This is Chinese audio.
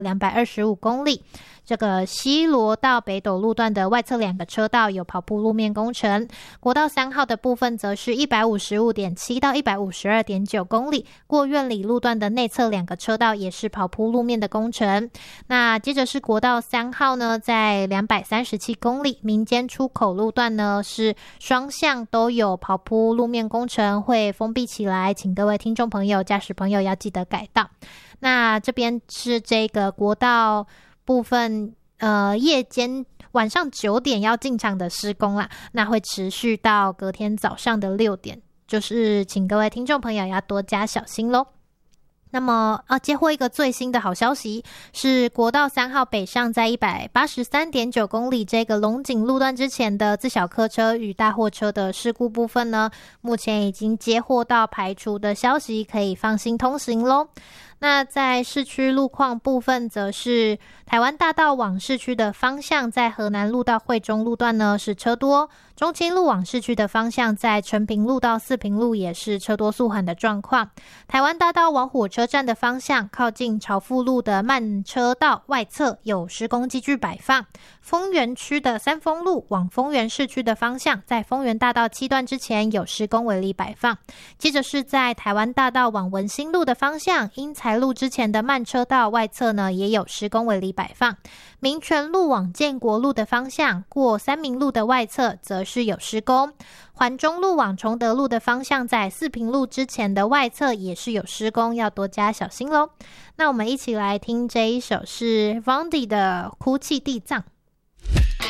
225公里。这个西螺到北斗路段的外侧2个车道有跑铺路面工程，国道3号的部分则是 155.7 到 152.9 公里，过苑里路段的内侧2个车道也是跑铺路面的工程。那接着是国道3号呢，在237公里，民间出口路段呢是双向都有跑铺路面工程，会封闭起来，请各位听众朋友、驾驶朋友要记得改道。那这边是这个国道部分夜间晚上9点要进场的施工啦，那会持续到隔天早上的6点，就是请各位听众朋友要多加小心咯。那么接获一个最新的好消息，是国道3号北上在 183.9 公里这个龙井路段之前的自小客车与大货车的事故部分呢，目前已经接获到排除的消息，可以放心通行咯。那在市区路况部分，则是台湾大道往市区的方向，在河南路到惠中路段呢是车多，中清路往市区的方向，在成平路到四平路也是车多速缓的状况。台湾大道往火车站的方向，靠近朝富路的慢车道外侧有施工机具摆放。丰原区的三丰路往丰原市区的方向，在丰原大道7段之前有施工围篱摆放。接着是在台湾大道往文心路的方向，因材路之前的慢车道外侧呢也有施工围篱摆放。民权路往建国路的方向，过三民路的外侧则是有施工。环中路往崇德路的方向，在四平路之前的外侧也是有施工，要多加小心咯。那我们一起来听这一首是 Vondi 的哭泣地藏。